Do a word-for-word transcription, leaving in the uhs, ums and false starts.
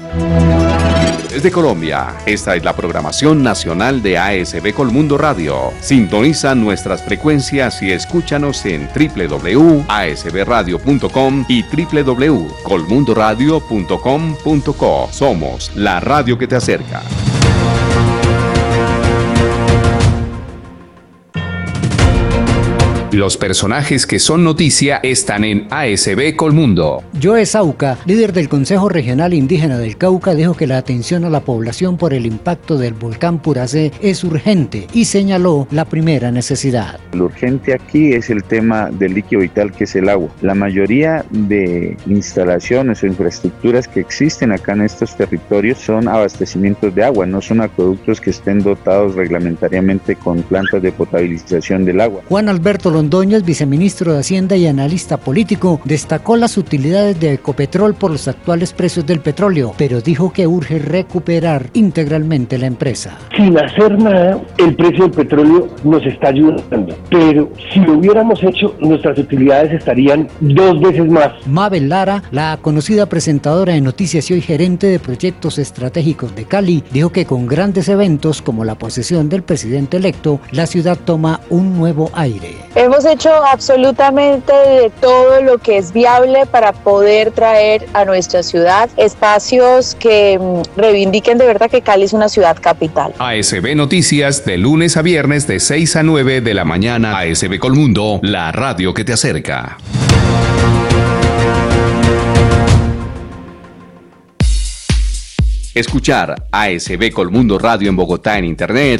Desde Colombia, esta es la programación nacional de A S B Colmundo Radio. Sintoniza nuestras frecuencias y escúchanos en doble u doble u doble u punto a s b radio punto com y doble u doble u doble u punto colmundo radio punto com punto co. Somos la radio que te acerca. Los personajes que son noticia están en A S B Colmundo. Joe Sauca, líder del Consejo Regional Indígena del Cauca, dijo que la atención a la población por el impacto del volcán Puracé es urgente y señaló la primera necesidad. Lo urgente aquí es el tema del líquido vital, que es el agua. La mayoría de instalaciones o infraestructuras que existen acá en estos territorios son abastecimientos de agua, no son acueductos que estén dotados reglamentariamente con plantas de potabilización del agua. Juan Alberto Londoño, viceministro de Hacienda y analista político, destacó las utilidades de Ecopetrol por los actuales precios del petróleo, pero dijo que urge recuperar integralmente la empresa. Sin hacer nada, el precio del petróleo nos está ayudando, pero si lo hubiéramos hecho, nuestras utilidades estarían dos veces más. Mabel Lara, la conocida presentadora de noticias y hoy gerente de proyectos estratégicos de Cali, dijo que con grandes eventos como la posesión del presidente electo, la ciudad toma un nuevo aire. Hemos hecho absolutamente de todo lo que es viable para poder traer a nuestra ciudad espacios que mmm, reivindiquen de verdad que Cali es una ciudad capital. A S B Noticias, de lunes a viernes de seis a nueve de la mañana. A S B Colmundo, la radio que te acerca. Escuchar A S B Colmundo Radio en Bogotá en internet